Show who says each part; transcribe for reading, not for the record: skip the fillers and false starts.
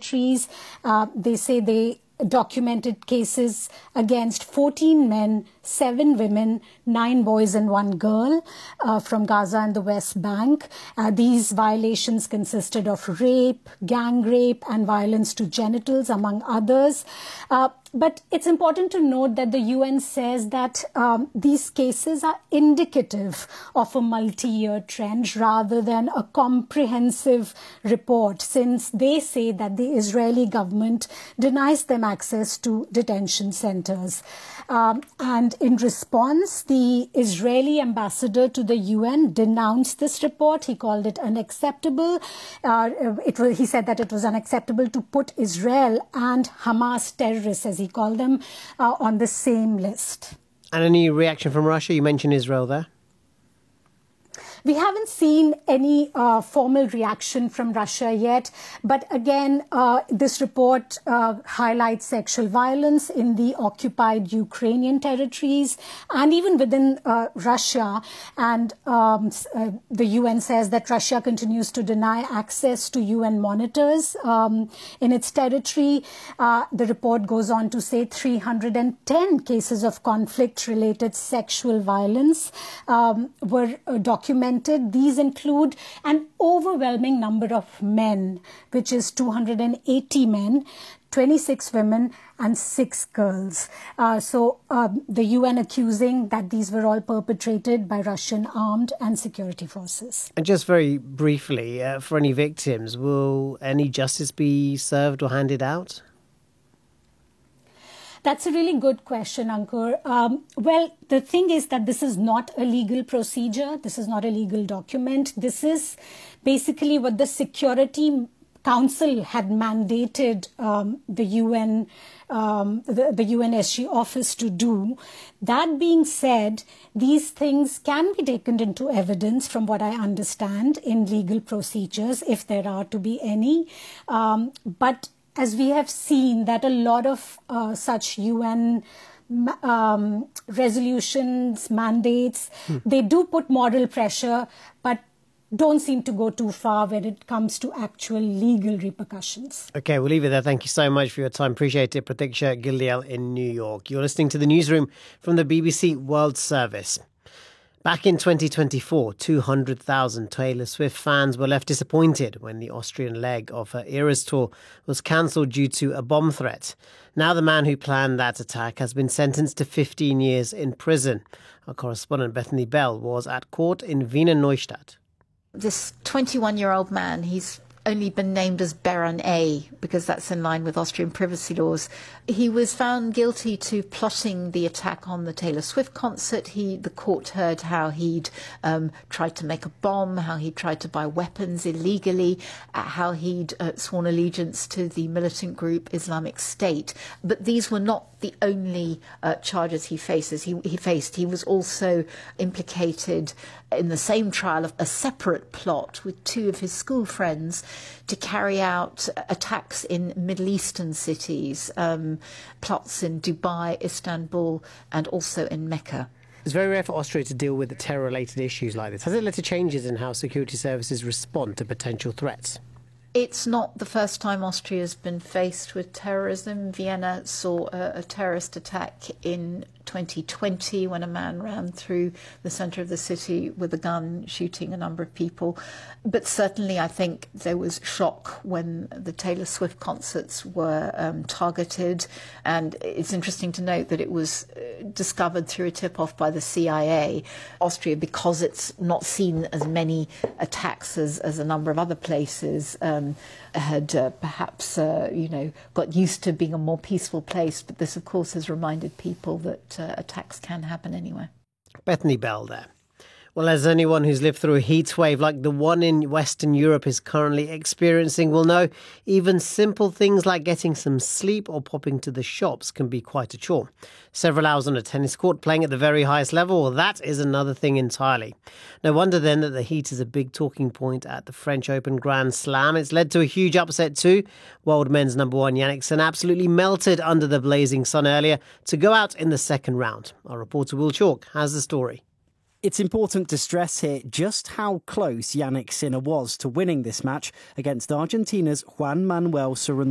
Speaker 1: territories. They say they documented cases against 14 men, 7 women, 9 boys and 1 girl from Gaza and the West Bank. These violations consisted of rape, gang rape, and violence to genitals, among others. But it's important to note that the UN says that these cases are indicative of a multi-year trend rather than a comprehensive report, since they say that the Israeli government denies them access to detention centers. And in response, the Israeli ambassador to the UN denounced this report. He called it unacceptable. He said that it was unacceptable to put Israel and Hamas terrorists, as he called them, on the same list.
Speaker 2: And any reaction from Russia? You mentioned Israel there.
Speaker 1: We haven't seen any formal reaction from Russia yet. But again, this report highlights sexual violence in the occupied Ukrainian territories and even within Russia. And the UN says that Russia continues to deny access to UN monitors in its territory. The report goes on to say 310 cases of conflict-related sexual violence were documented. These include an overwhelming number of men, which is 280 men, 26 women and 6 girls. So the UN accusing that these were all perpetrated by Russian armed and security forces.
Speaker 2: And just very briefly, for any victims, will any justice be served or handed out?
Speaker 1: That's a really good question, Ankur. Well, the thing is that this is not a legal procedure. This is not a legal document. This is basically what the Security Council had mandated the UN, the UNSC office to do. That being said, these things can be taken into evidence, from what I understand, in legal procedures, if there are to be any. But as we have seen that a lot of such UN resolutions, mandates, they do put moral pressure, but don't seem to go too far when it comes to actual legal repercussions.
Speaker 2: OK, we'll leave it there. Thank you so much for your time. Appreciate it. Pratiksha Gildial in New York. You're listening to The Newsroom from the BBC World Service. Back in 2024, 200,000 Taylor Swift fans were left disappointed when the Austrian leg of her Eras tour was cancelled due to a bomb threat. Now the man who planned that attack has been sentenced to 15 years in prison. Our correspondent Bethany Bell was at court in Wiener Neustadt.
Speaker 3: This 21-year-old man, he's only been named as Baron A because that's in line with Austrian privacy laws. He was found guilty to plotting the attack on the Taylor Swift concert. The court heard how he'd tried to make a bomb, how he tried to buy weapons illegally, how he'd sworn allegiance to the militant group Islamic State. But these were not the only charges he faced. He was also implicated in the same trial of a separate plot with 2 of his school friends to carry out attacks in Middle Eastern cities, plots in Dubai, Istanbul, and also in Mecca.
Speaker 2: It's very rare for Austria to deal with terror-related issues like this. Has it led to changes in how security services respond to potential threats?
Speaker 3: It's not the first time Austria has been faced with terrorism. Vienna saw a terrorist attack in 2020 when a man ran through the centre of the city with a gun, shooting a number of people. But certainly I think there was shock when the Taylor Swift concerts were targeted. And it's interesting to note that it was discovered through a tip-off by the CIA. Austria, because it's not seen as many attacks as a number of other places, had perhaps, got used to being a more peaceful place. But this, of course, has reminded people that attacks can happen anywhere.
Speaker 2: Bethany Bell there. Well, as anyone who's lived through a heat wave like the one in Western Europe is currently experiencing will know, even simple things like getting some sleep or popping to the shops can be quite a chore. Several hours on a tennis court playing at the very highest level, well, that is another thing entirely. No wonder then that the heat is a big talking point at the French Open Grand Slam. It's led to a huge upset too. World men's number 1 Jannik Sinner absolutely melted under the blazing sun earlier to go out in the second round. Our reporter Will Chalk has the story.
Speaker 4: It's important to stress here just how close Jannik Sinner was to winning this match against Argentina's Juan Manuel Sorun.